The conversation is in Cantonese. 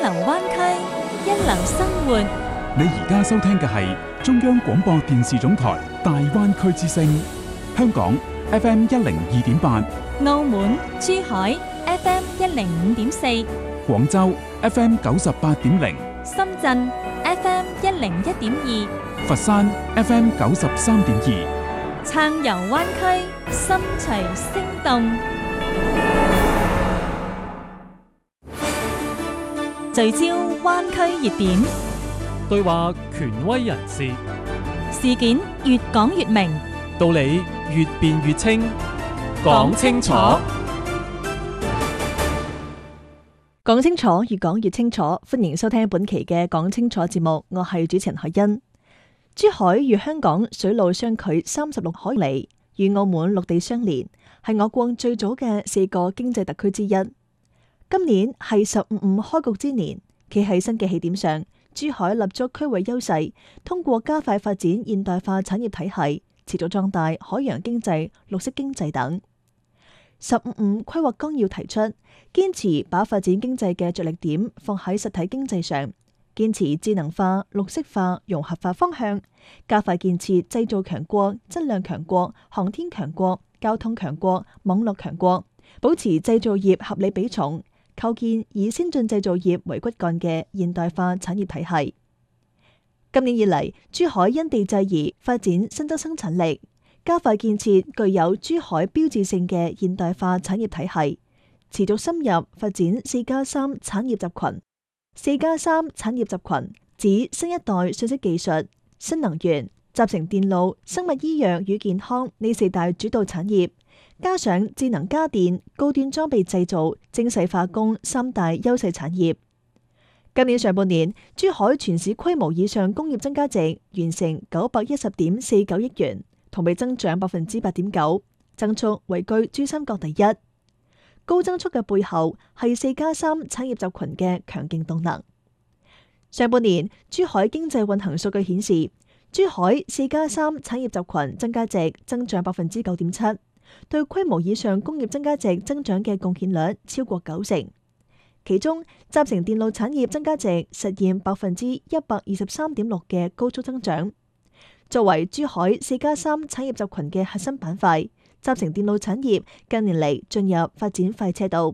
流灣區，一流生活。 你而家收聽嘅係中央廣播電視總台大灣區之聲，香港 FM 102.8， 澳門、珠海 FM 105.4， 廣州 FM 98.0， 深圳 FM 101.2， 佛山 FM 93.2， 撐遊灣區，心隨聲動。聚焦灣區熱點， 對話權威人士， 事件越講越明， 道理越辯越清，講清楚。 講清楚，越講越清楚。歡迎收聽本期嘅講清楚節目，我係主持人海欣。珠海與香港水路相距36海里，與澳門陸地相連，係我國最早嘅4個經濟特區之一。今年係15開局之年，企喺新嘅起點上，珠海立足區域優勢，通過加快發展現代化產業體系，持續壯大海洋經濟、綠色經濟等。15規劃綱要提出，堅持把發展經濟嘅着力點放喺實體經濟上，堅持智能化、綠色化、融合化方向，加快建設製造強國、質量強國、航天強國、交通強國、網絡強國，保持製造業合理比重，構建以先進製造業為骨幹嘅現代化產業體系。今年以嚟，珠海因地制宜發展新增生產力，加快建設具有珠海標誌性嘅現代化產業體系，持續深入發展4+3產業集群。4+3產業集群指新一代信息技術、新能源、集成電路、生物醫藥與健康呢4大主導產業，加上智能家電、高端裝備製造、精細化工3大優勢產業。今年上半年，珠海全市規模以上工業增加值完成910.49億元，同比增長8.9%，增速位居珠三角第一。高增速嘅背後係4+3產業集群嘅強勁動能。上半年，珠海經濟運行數據顯示，珠海4+3產業集群增加值增長9.7%，對規模以上工業增加值增長嘅貢獻率超過90%。其中，集成電路產業增加值實現123.6%嘅高速增長。作為珠海4+3產業集群嘅核心板塊，集成電路產業近年嚟進入發展快車道。